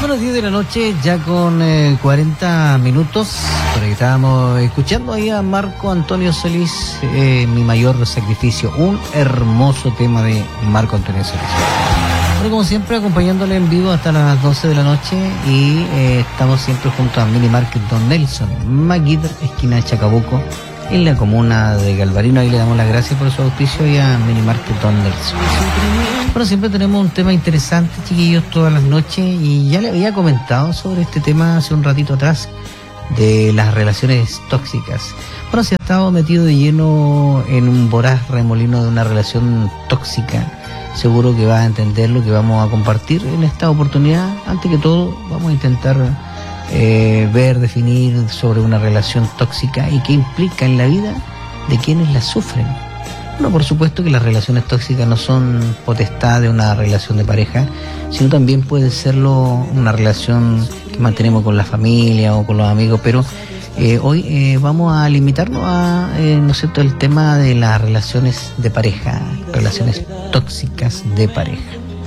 Bueno, 10 de la noche, ya con 40 minutos. Por ahí estábamos escuchando ahí a Marco Antonio Solís, Mi Mayor Sacrificio. Un hermoso tema de Marco Antonio Solís. Bueno, como siempre, acompañándole en vivo hasta las 12 de la noche. Y estamos siempre junto a Mini Market Don Nelson Maguire, esquina Chacabuco, en la comuna de Galvarino. Ahí le damos las gracias por su auspicio y a Mini Market Don Nelson. Bueno, siempre tenemos un tema interesante, chiquillos, todas las noches, y ya le había comentado sobre este tema hace un ratito atrás, de las relaciones tóxicas. Bueno, si ha estado metido de lleno en un voraz remolino de una relación tóxica, seguro que va a entender lo que vamos a compartir en esta oportunidad. Antes que todo, vamos a intentar definir sobre una relación tóxica y qué implica en la vida de quienes la sufren. Bueno, por supuesto que las relaciones tóxicas no son potestad de una relación de pareja, sino también puede serlo una relación que mantenemos con la familia o con los amigos, pero hoy vamos a limitarnos a, ¿no es cierto?, el tema de las relaciones de pareja, relaciones tóxicas de pareja.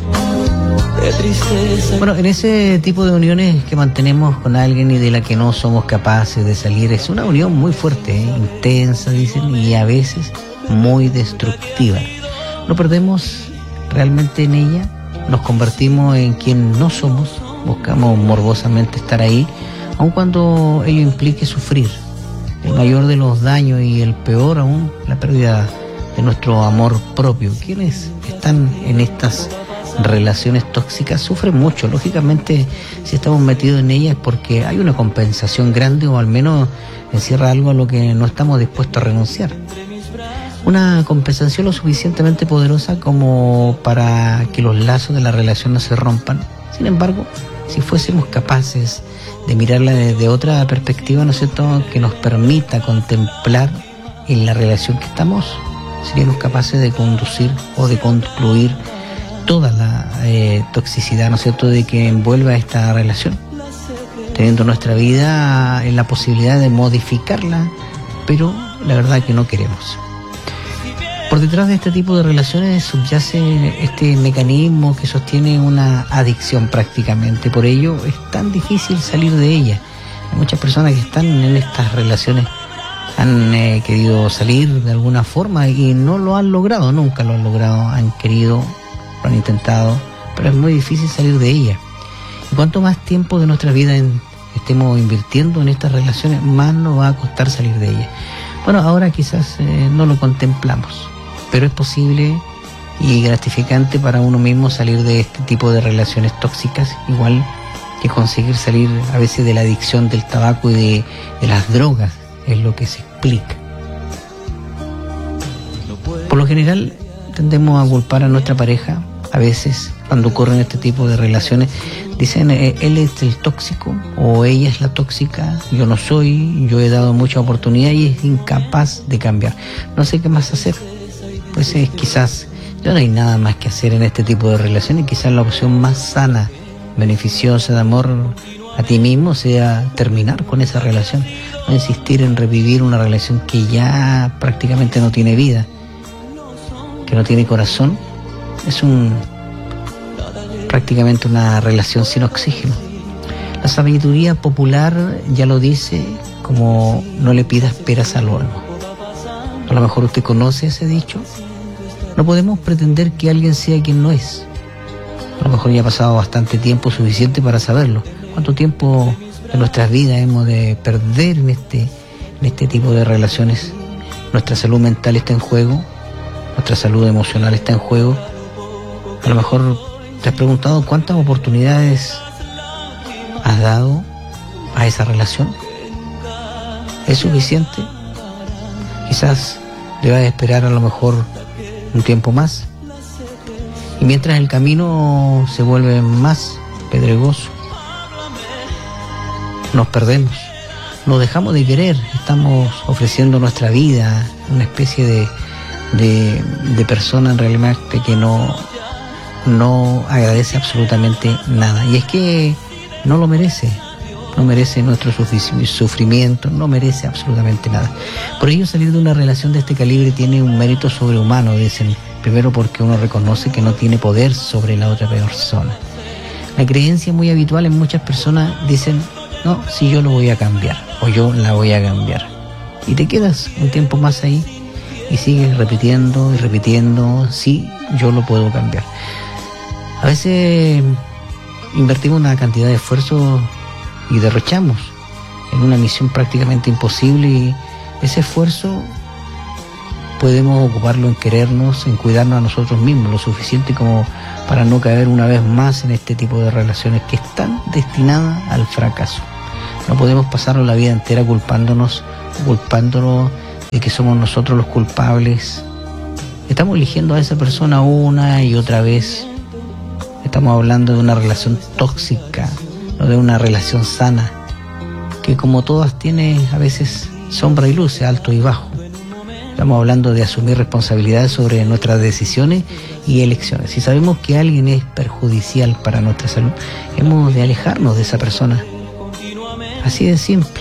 Bueno, en ese tipo de uniones que mantenemos con alguien y de la que no somos capaces de salir, es una unión muy fuerte, intensa, dicen, y a veces muy destructiva. No perdemos realmente en ella, nos convertimos en quien no somos, buscamos morbosamente estar ahí, aun cuando ello implique sufrir el mayor de los daños y el peor aún, la pérdida de nuestro amor propio. Quienes están en estas relaciones tóxicas sufren mucho. Lógicamente, si estamos metidos en ellas es porque hay una compensación grande, o al menos encierra algo a lo que no estamos dispuestos a renunciar. Una compensación lo suficientemente poderosa como para que los lazos de la relación no se rompan. Sin embargo, si fuésemos capaces de mirarla desde otra perspectiva, ¿no es cierto?, que nos permita contemplar en la relación que estamos, seríamos capaces de conducir o de concluir toda la toxicidad, ¿no es cierto?, de que envuelve a esta relación, teniendo nuestra vida en la posibilidad de modificarla, pero la verdad que no queremos. Por detrás de este tipo de relaciones subyace este mecanismo que sostiene una adicción prácticamente. Por ello es tan difícil salir de ella. Hay muchas personas que están en estas relaciones, han querido salir de alguna forma y no lo han logrado, nunca lo han logrado. Han querido, lo han intentado, pero es muy difícil salir de ella. Y cuanto más tiempo de nuestra vida estemos invirtiendo en estas relaciones, más nos va a costar salir de ellas. Bueno, ahora quizás no lo contemplamos, pero es posible y gratificante para uno mismo salir de este tipo de relaciones tóxicas, igual que conseguir salir a veces de la adicción del tabaco y de las drogas, es lo que se explica. Por lo general tendemos a culpar a nuestra pareja, a veces cuando ocurren este tipo de relaciones, dicen él es el tóxico o ella es la tóxica, yo no soy, yo he dado mucha oportunidad y es incapaz de cambiar, no sé qué más hacer. Pues quizás ya no hay nada más que hacer en este tipo de relaciones. Quizás la opción más sana, beneficiosa de amor a ti mismo sea terminar con esa relación, no insistir en revivir una relación que ya prácticamente no tiene vida, que no tiene corazón. Es prácticamente una relación sin oxígeno. La sabiduría popular ya lo dice, como no le pidas peras al olmo. A lo mejor usted conoce ese dicho. No podemos pretender que alguien sea quien no es. A lo mejor ya ha pasado bastante tiempo suficiente para saberlo. ¿Cuánto tiempo de nuestras vidas hemos de perder en este tipo de relaciones? Nuestra salud mental está en juego, nuestra salud emocional está en juego. A lo mejor te has preguntado cuántas oportunidades has dado a esa relación. ¿Es suficiente? Quizás debas esperar a lo mejor un tiempo más. Y mientras el camino se vuelve más pedregoso, nos perdemos, nos dejamos de querer, estamos ofreciendo nuestra vida, una especie de persona en realidad que no agradece absolutamente nada. Y es que no lo merece. No merece nuestro sufrimiento, no merece absolutamente nada. Por ello, salir de una relación de este calibre tiene un mérito sobrehumano, dicen. Primero porque uno reconoce que no tiene poder sobre la otra persona. La creencia muy habitual en muchas personas dicen, no, si yo lo voy a cambiar, o yo la voy a cambiar. Y te quedas un tiempo más ahí y sigues repitiendo y repitiendo, sí, yo lo puedo cambiar. A veces invertimos una cantidad de esfuerzo y derrochamos en una misión prácticamente imposible, y ese esfuerzo podemos ocuparlo en querernos, en cuidarnos a nosotros mismos, lo suficiente como para no caer una vez más en este tipo de relaciones que están destinadas al fracaso. No podemos pasarnos la vida entera culpándonos de que somos nosotros los culpables. Estamos eligiendo a esa persona una y otra vez. Estamos hablando de una relación tóxica, no de una relación sana, que como todas tiene a veces sombra y luz, alto y bajo. Estamos hablando de asumir responsabilidades sobre nuestras decisiones y elecciones. Si sabemos que alguien es perjudicial para nuestra salud, hemos de alejarnos de esa persona. Así de simple.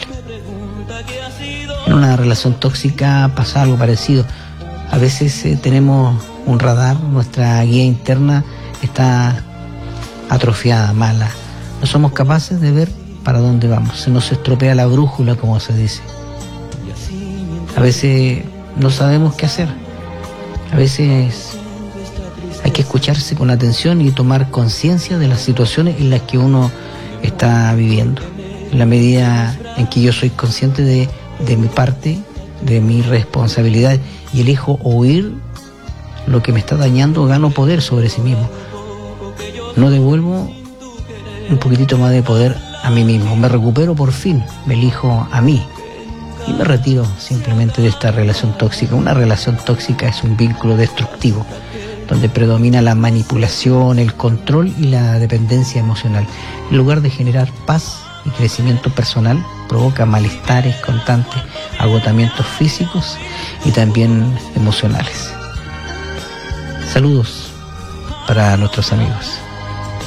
En una relación tóxica pasa algo parecido. A veces tenemos un radar, nuestra guía interna está atrofiada, mala. No somos capaces de ver para dónde vamos. Se nos estropea la brújula, como se dice. A veces no sabemos qué hacer. A veces hay que escucharse con atención y tomar conciencia de las situaciones en las que uno está viviendo. En la medida en que yo soy consciente de mi parte, de mi responsabilidad, y elijo oír lo que me está dañando, gano poder sobre sí mismo. No devuelvo un poquitito más de poder a mí mismo. Me recupero por fin, me elijo a mí. Y me retiro simplemente de esta relación tóxica. Una relación tóxica es un vínculo destructivo, donde predomina la manipulación, el control y la dependencia emocional. En lugar de generar paz y crecimiento personal, provoca malestares constantes, agotamientos físicos y también emocionales. Saludos para nuestros amigos.